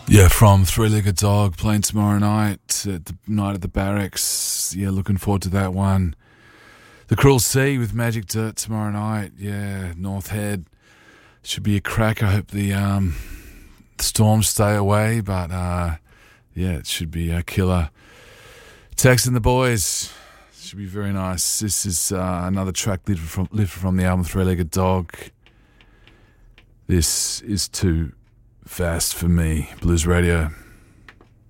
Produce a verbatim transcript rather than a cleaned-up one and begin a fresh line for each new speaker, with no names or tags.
Yeah, from Three-Legged Dog, playing tomorrow night at the night at the Barracks. Yeah, looking forward to that one. The Cruel Sea with Magic Dirt tomorrow night. Yeah, North Head. Should be a crack. I hope the um, storms stay away, but uh, yeah, it should be a killer. Tex and the Boys. Should be very nice. This is uh, another track lifted from, lifted from the album Three-Legged Dog. This is too fast for me. Blues Radio.